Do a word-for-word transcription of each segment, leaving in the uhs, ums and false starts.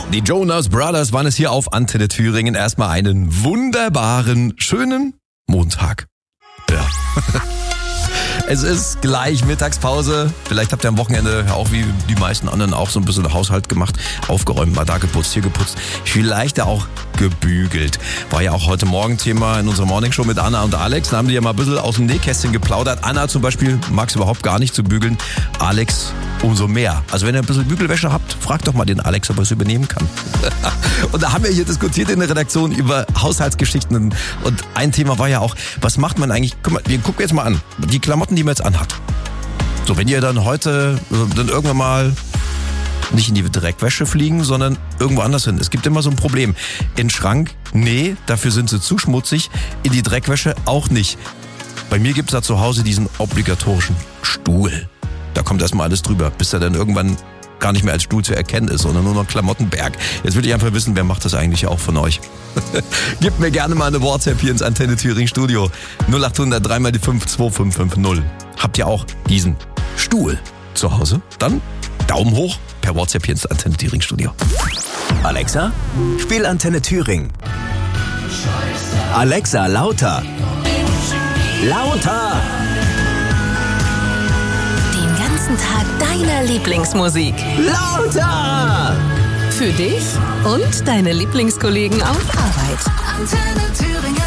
Die Jonas Brothers waren es hier auf Antenne Thüringen. Erstmal einen wunderbaren, schönen Montag. Ja. Es ist gleich Mittagspause. Vielleicht habt ihr am Wochenende auch wie die meisten anderen auch so ein bisschen Haushalt gemacht. Aufgeräumt, mal da geputzt, hier geputzt. Vielleicht auch gebügelt. War ja auch heute Morgen Thema in unserer Morningshow mit Anna und Alex. Da haben die ja mal ein bisschen aus dem Nähkästchen geplaudert. Anna zum Beispiel mag es überhaupt gar nicht zu bügeln. Alex umso mehr. Also wenn ihr ein bisschen Bügelwäsche habt, fragt doch mal den Alex, ob er es übernehmen kann. Und da haben wir hier diskutiert in der Redaktion über Haushaltsgeschichten. Und ein Thema war ja auch, was macht man eigentlich? Guck mal, wir gucken jetzt mal an. Die Klamotten, die man jetzt anhat. So, wenn ihr dann heute dann irgendwann mal nicht in die Dreckwäsche fliegen, sondern irgendwo anders hin. Es gibt immer so ein Problem. In den Schrank, nee, dafür sind sie zu schmutzig. In die Dreckwäsche auch nicht. Bei mir gibt's da zu Hause diesen obligatorischen Stuhl. Da kommt erstmal alles drüber, bis er dann irgendwann gar nicht mehr als Stuhl zu erkennen ist, sondern nur noch Klamottenberg. Jetzt will ich einfach wissen, wer macht das eigentlich auch von euch? Gebt mir gerne mal eine WhatsApp hier ins Antenne Thüringen Studio. null acht hundert drei mal die fünf zwei fünf fünf null. Habt ihr auch diesen Stuhl zu Hause? Dann Daumen hoch per WhatsApp hier ins Antenne Thüringen Studio. Alexa, spiel Antenne Thüringen. Alexa, lauter. Lauter. Den ganzen Tag deiner Lieblingsmusik. Lauter. Für dich und deine Lieblingskollegen auf Arbeit. Antenne Thüringen.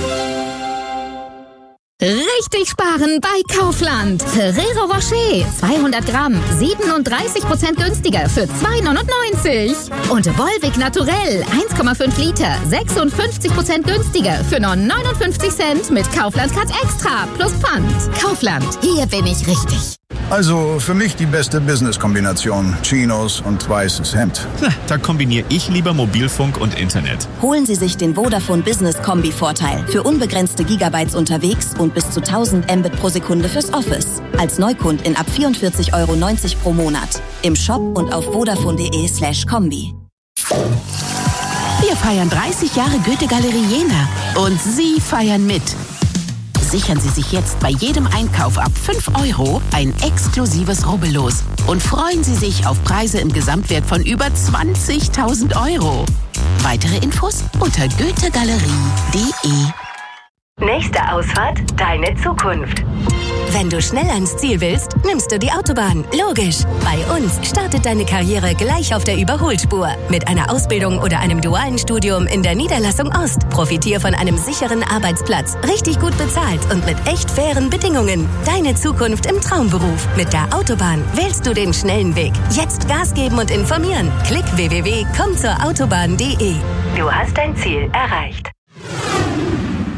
Richtig sparen bei Kaufland. Ferrero Rocher zweihundert Gramm, siebenunddreißig Prozent günstiger für zwei neunundneunzig. Und Volvic Naturell eins Komma fünf Liter, sechsundfünfzig Prozent günstiger für nur neunundfünfzig Cent mit Kaufland Card Extra plus Pfand. Kaufland, hier bin ich richtig. Also für mich die beste Business-Kombination. Chinos und weißes Hemd. Na, da kombiniere ich lieber Mobilfunk und Internet. Holen Sie sich den Vodafone Business Kombi-Vorteil für unbegrenzte Gigabytes unterwegs und bis zu tausend Mbit pro Sekunde fürs Office. Als Neukundin ab vierundvierzig Euro neunzig pro Monat. Im Shop und auf vodafone.de slash Kombi. Wir feiern dreißig Jahre Goethe-Galerie Jena. Und Sie feiern mit. Sichern Sie sich jetzt bei jedem Einkauf ab fünf Euro ein exklusives Rubbellos und freuen Sie sich auf Preise im Gesamtwert von über zwanzigtausend Euro. Weitere Infos unter goethegalerie punkt de. Nächste Ausfahrt, deine Zukunft. Wenn du schnell ans Ziel willst, nimmst du die Autobahn. Logisch. Bei uns startet deine Karriere gleich auf der Überholspur. Mit einer Ausbildung oder einem dualen Studium in der Niederlassung Ost. Profitier von einem sicheren Arbeitsplatz. Richtig gut bezahlt und mit echt fairen Bedingungen. Deine Zukunft im Traumberuf. Mit der Autobahn wählst du den schnellen Weg. Jetzt Gas geben und informieren. Klick w w w punkt komm zur autobahn punkt de. Du hast dein Ziel erreicht.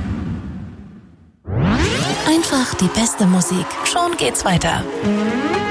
Einfach die beste Musik. Schon geht's weiter.